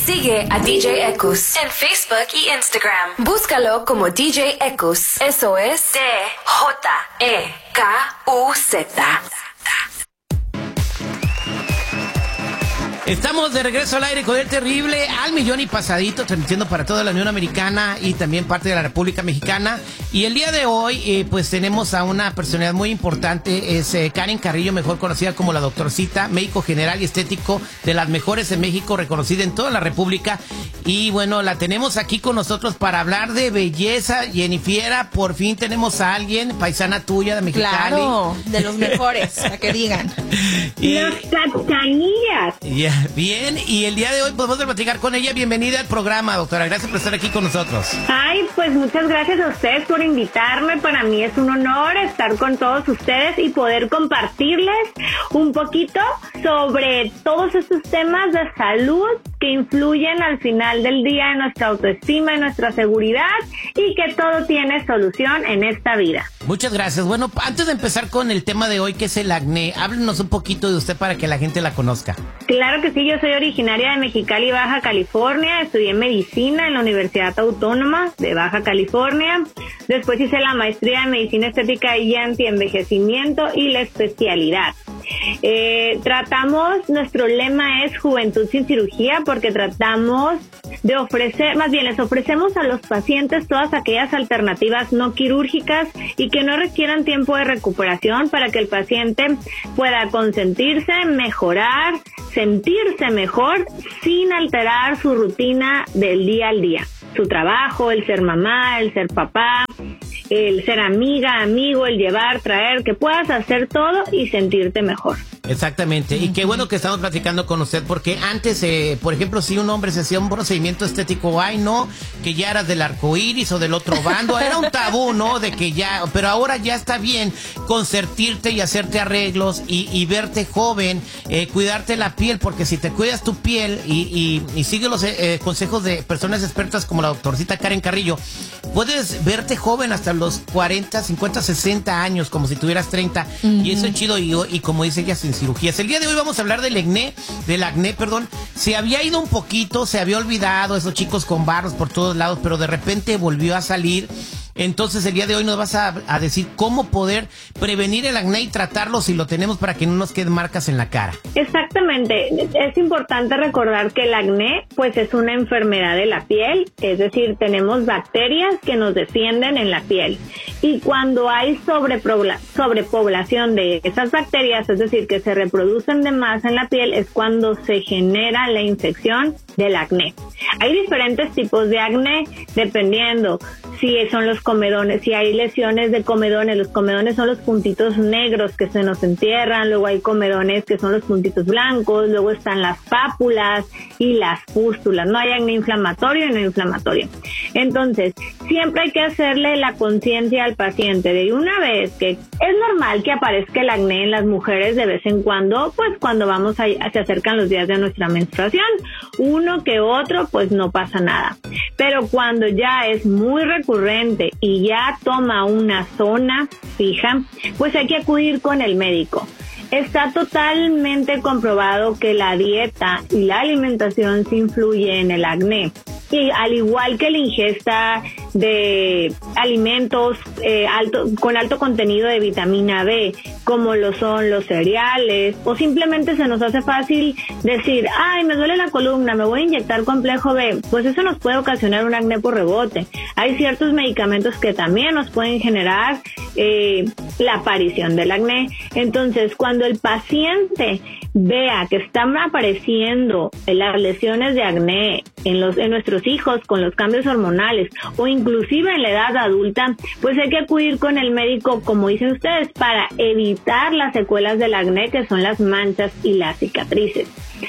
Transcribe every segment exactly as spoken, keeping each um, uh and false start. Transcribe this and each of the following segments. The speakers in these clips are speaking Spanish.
Sigue a D J Ekus en Facebook y Instagram. Búscalo como D J Ekus. Eso es D J E K U Z. Estamos de regreso al aire con el terrible al millón y pasadito, transmitiendo para toda la Unión Americana y también parte de la República Mexicana. Y el día de hoy, eh, pues tenemos a una personalidad muy importante, es eh, Karen Carrillo, mejor conocida como la Doctorcita, médico general y estético de las mejores en México, reconocida en toda la República. Y bueno, la tenemos aquí con nosotros para hablar de belleza. Jennifiera, por fin tenemos a alguien, paisana tuya de Mexicali. Claro, de los mejores, para que digan. Y, Los cachanillas. Yeah. Bien, y el día de hoy podemos platicar con ella. Bienvenida al programa, doctora. Gracias por estar aquí con nosotros. Ay, pues muchas gracias a ustedes por invitarme. Para mí es un honor estar con todos ustedes y poder compartirles un poquito sobre todos estos temas de salud que influyen al final del día en nuestra autoestima, en nuestra seguridad y que todo tiene solución en esta vida. Muchas gracias. Bueno, antes de empezar con el tema de hoy, que es el acné, háblenos un poquito de usted para que la gente la conozca. Claro que sí, yo soy originaria de Mexicali, Baja California. Estudié medicina en la Universidad Autónoma de Baja California. Después hice la maestría en medicina estética y antienvejecimiento y la especialidad. Eh, tratamos, nuestro lema es Juventud sin Cirugía, porque tratamos de ofrecer, más bien les ofrecemos a los pacientes todas aquellas alternativas no quirúrgicas y que no requieran tiempo de recuperación para que el paciente pueda consentirse, mejorar, sentirse mejor sin alterar su rutina del día al día. Su trabajo, el ser mamá, el ser papá, el ser amiga, amigo, el llevar, traer, que puedas hacer todo y sentirte mejor. Exactamente, y qué bueno que estamos platicando con usted, porque antes, eh, por ejemplo, si un hombre se hacía un procedimiento estético, ay no, que ya eras del arco iris o del otro bando, era un tabú, ¿no? De que ya, pero ahora ya está bien consentirte y hacerte arreglos y, y verte joven, eh, cuidarte la piel, porque si te cuidas tu piel y, y, y sigues los eh, consejos de personas expertas como la doctorcita Karen Carrillo, puedes verte joven hasta los cuarenta, cincuenta, sesenta años, como si tuvieras treinta, uh-huh. Y eso es chido, y, y como dice ella, sin cirugías. El día de hoy vamos a hablar del acné, del acné, perdón. Se había ido un poquito, se había olvidado, esos chicos con barros por todos lados, pero de repente volvió a salir. Entonces el día de hoy nos vas a, a decir cómo poder prevenir el acné y tratarlo si lo tenemos para que no nos queden marcas en la cara. Exactamente, es importante recordar que el acné pues es una enfermedad de la piel, es decir, tenemos bacterias que nos defienden en la piel y cuando hay sobrepobla- sobrepoblación de esas bacterias, es decir, que se reproducen de más en la piel, es cuando se genera la infección del acné. Hay diferentes tipos de acné dependiendo si son los comedones, si hay lesiones de comedones. Los comedones son los puntitos negros que se nos entierran, luego hay comedones que son los puntitos blancos, luego están las pápulas y las pústulas. No hay acné inflamatorio y no inflamatorio. Entonces, siempre hay que hacerle la conciencia al paciente de una vez que es normal que aparezca el acné en las mujeres de vez en cuando, pues cuando vamos a, se acercan los días de nuestra menstruación, uno que otro, pues no pasa nada. Pero cuando ya es muy recurrente y ya toma una zona fija, pues hay que acudir con el médico. Está totalmente comprobado que la dieta y la alimentación sí influye en el acné. Y al igual que la ingesta de alimentos eh, alto, con alto contenido de vitamina B, como lo son los cereales, o simplemente se nos hace fácil decir, ay, me duele la columna, me voy a inyectar complejo B, pues eso nos puede ocasionar un acné por rebote. Hay ciertos medicamentos que también nos pueden generar eh, la aparición del acné. Entonces, cuando el paciente vea que están apareciendo las lesiones de acné en los en nuestros hijos con los cambios hormonales o inclusive en la edad adulta, pues hay que acudir con el médico, como dicen ustedes, para evitar las secuelas del acné, que son las manchas y las cicatrices.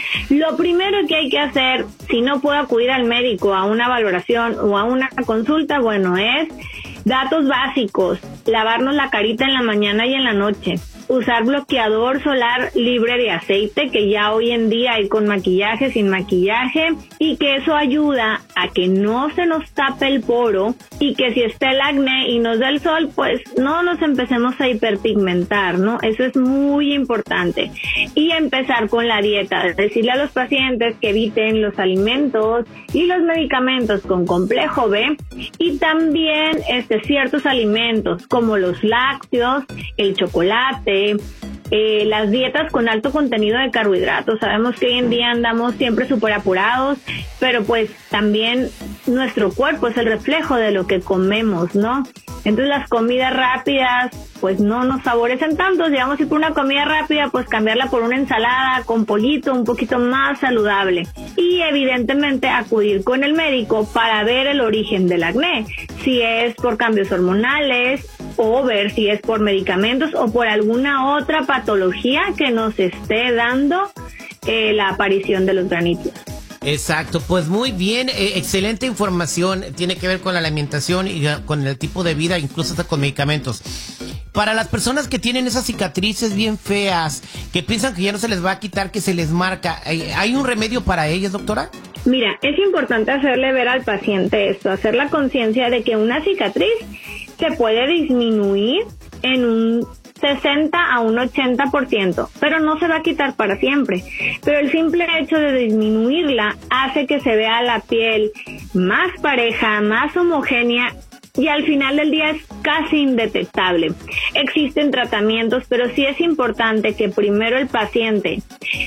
Lo primero que hay que hacer, si no puedo acudir al médico a una valoración o a una consulta, bueno, es datos básicos, lavarnos la carita en la mañana y en la noche, usar bloqueador solar libre de aceite, que ya hoy en día hay con maquillaje, sin maquillaje, y que eso ayuda a que no se nos tape el poro y que si está el acné y nos da el sol, pues no nos empecemos a hiperpigmentar, ¿no? Eso es muy importante. Y empezar con la dieta, decirle a los pacientes que eviten los alimentos y los medicamentos con complejo B y también este, ciertos alimentos como los lácteos, el chocolate, eh, las dietas con alto contenido de carbohidratos. Sabemos que hoy en día andamos siempre súper apurados, pero pues también nuestro cuerpo es el reflejo de lo que comemos, ¿no? Entonces las comidas rápidas pues no nos favorecen tanto. Si vamos a ir por una comida rápida, pues cambiarla por una ensalada con pollito, un poquito más saludable. Y evidentemente acudir con el médico para ver el origen del acné, si es por cambios hormonales o ver si es por medicamentos o por alguna otra patología que nos esté dando eh, la aparición de los granitos. Exacto, pues muy bien, eh, excelente información, tiene que ver con la alimentación y uh, con el tipo de vida, incluso hasta con medicamentos. Para las personas que tienen esas cicatrices bien feas, que piensan que ya no se les va a quitar, que se les marca, ¿hay un remedio para ellas, doctora? Mira, es importante hacerle ver al paciente esto, hacer la conciencia de que una cicatriz se puede disminuir en un sesenta a un ochenta por ciento, pero no se va a quitar para siempre. Pero el simple hecho de disminuirla hace que se vea la piel más pareja, más homogénea y al final del día es casi indetectable. Existen tratamientos, pero sí es importante que primero el paciente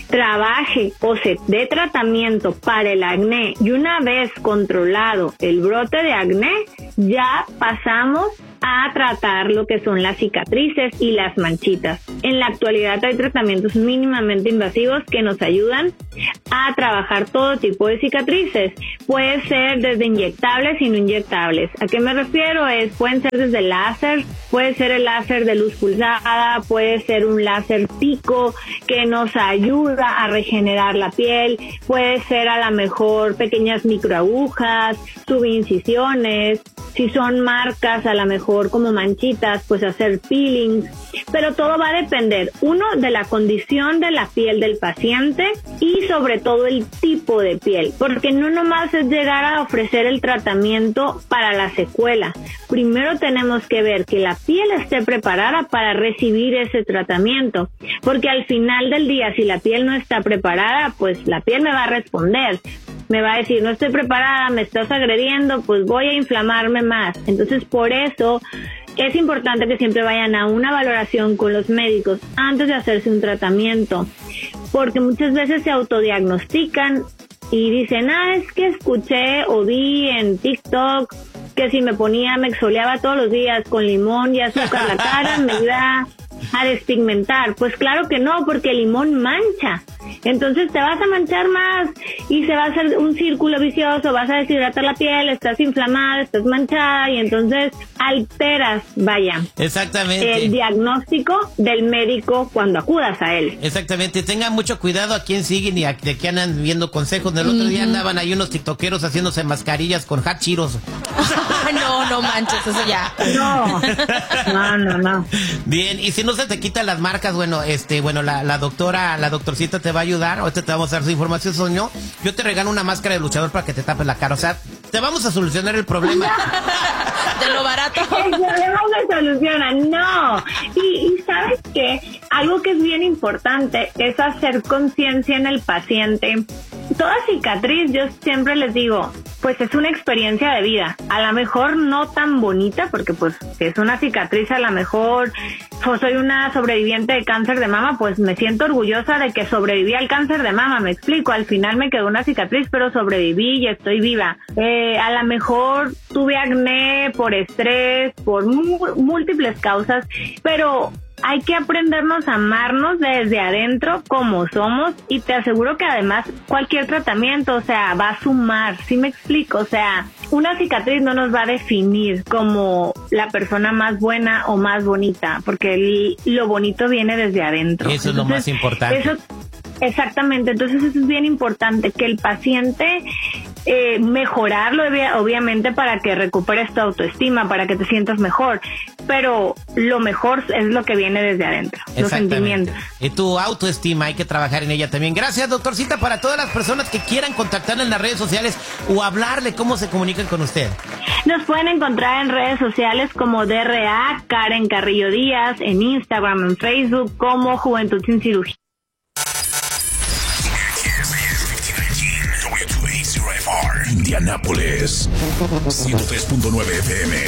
trabaje o se dé tratamiento para el acné y una vez controlado el brote de acné, ya pasamos a tratar lo que son las cicatrices y las manchitas. En la actualidad hay tratamientos mínimamente invasivos que nos ayudan a trabajar todo tipo de cicatrices. Puede ser desde inyectables y no inyectables. ¿A qué me refiero? Es, pueden ser desde láser, puede ser el láser de luz pulsada, puede ser un láser pico que nos ayuda a regenerar la piel, puede ser a lo mejor pequeñas microagujas, subincisiones. Si son marcas, a lo mejor como manchitas, pues hacer peelings. Pero todo va a depender, uno, de la condición de la piel del paciente y sobre todo el tipo de piel. Porque no nomás es llegar a ofrecer el tratamiento para la secuela. Primero tenemos que ver que la piel esté preparada para recibir ese tratamiento. Porque al final del día, si la piel no está preparada, pues la piel me va a responder. Me va a decir, no estoy preparada, me estás agrediendo, pues voy a inflamarme más. Entonces, por eso es importante que siempre vayan a una valoración con los médicos antes de hacerse un tratamiento, porque muchas veces se autodiagnostican y dicen, ah, es que escuché o vi en TikTok que si me ponía, me exfoliaba todos los días con limón y azúcar la cara, me iba a despigmentar. Pues claro que no, porque el limón mancha. Entonces te vas a manchar más y se va a hacer un círculo vicioso, vas a deshidratar la piel, estás inflamada, estás manchada y entonces alteras, vaya, exactamente, el diagnóstico del médico cuando acudas a él. Exactamente, tengan mucho cuidado a quién siguen y a, de qué andan viendo consejos. Del otro uh-huh. día andaban ahí unos tiktokeros haciéndose mascarillas con hachiros. No, no manches, eso ya. No, no, no, no. Bien, y si no se te quitan las marcas, bueno, este, bueno, la, la doctora, la doctorcita te va a ayudar. Ahorita te vamos a dar su información, soñó. Yo te regalo una máscara de luchador para que te tapes la cara. O sea, te vamos a solucionar el problema. De lo barato. El problema se soluciona, no. Y, y ¿sabes qué? Algo que es bien importante es hacer conciencia en el paciente. Toda cicatriz, yo siempre les digo, pues es una experiencia de vida. A lo mejor no tan bonita, porque pues si es una cicatriz, a lo mejor pues, soy una sobreviviente de cáncer de mama, pues me siento orgullosa de que sobreviví al cáncer de mama, me explico. Al final me quedó una cicatriz, pero sobreviví y estoy viva. Eh, a lo mejor tuve acné por estrés, por mu- múltiples causas, pero hay que aprendernos a amarnos desde adentro como somos y te aseguro que además cualquier tratamiento, o sea, va a sumar, ¿sí me explico? O sea, una cicatriz no nos va a definir como la persona más buena o más bonita, porque el, lo bonito viene desde adentro. Eso es lo más importante. Eso, exactamente, entonces eso es bien importante, que el paciente eh, mejorarlo obviamente para que recuperes tu autoestima, para que te sientas mejor, pero lo mejor es lo que viene desde adentro, los sentimientos. Y tu autoestima hay que trabajar en ella también. Gracias, doctorcita. Para todas las personas que quieran contactarle en las redes sociales o hablarle, ¿cómo se comunican con usted? Nos pueden encontrar en redes sociales como D R A Karen Carrillo Díaz, en Instagram, en Facebook como Juventud Sin Cirugía. Indianápolis, ciento tres punto nueve F M.